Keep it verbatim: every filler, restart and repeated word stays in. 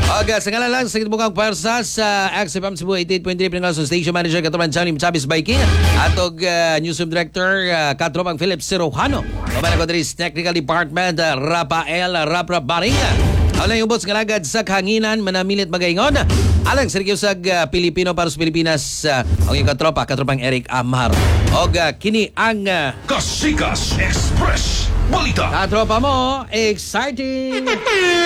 Okay, sa ngalan lang sa kitbukang pwersa sa X F M Cebu eighty-eight point three Pinangalason Station Manager Katuman Johnny Chavez Biking at og uh, Newsroom Director uh, Katropang Philip Sirojano. Kaman ako diri sa Technical Department uh, Rafael Rapra Baringa. Ang yung boss ngalagad sa kahanginan manamilit magaingon. Alang Sergio Sag uh, Pilipino para sa Pilipinas uh, ang yung katropa Katropang Eric Amar. Og uh, kini ang uh, Kasikas Express Balita. katropa mo exciting.